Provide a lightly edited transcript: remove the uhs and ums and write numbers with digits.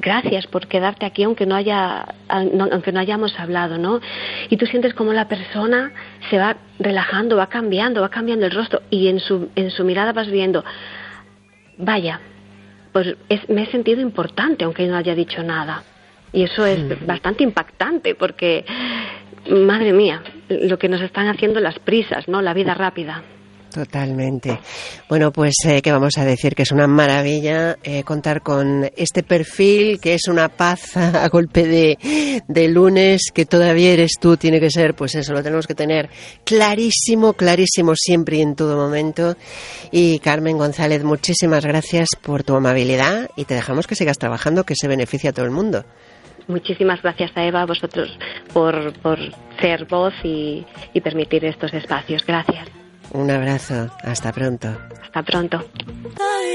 gracias por quedarte aquí aunque no hayamos hablado, ¿no? Y tú sientes como la persona se va relajando, va cambiando el rostro, y en su mirada vas viendo, vaya, pues me he sentido importante aunque no haya dicho nada. Y eso es bastante impactante, porque, madre mía, lo que nos están haciendo las prisas, ¿no? La vida rápida. Totalmente. Bueno, pues, ¿qué vamos a decir? Que es una maravilla contar con este perfil, que es una paz a golpe de lunes, que todavía eres tú, tiene que ser, pues eso, lo tenemos que tener clarísimo, clarísimo siempre y en todo momento. Y Carmen González, muchísimas gracias por tu amabilidad, y te dejamos que sigas trabajando, que se beneficia a todo el mundo. Muchísimas gracias a Eva, a vosotros, por ser voz y permitir estos espacios. Gracias. Un abrazo. Hasta pronto. Hasta pronto.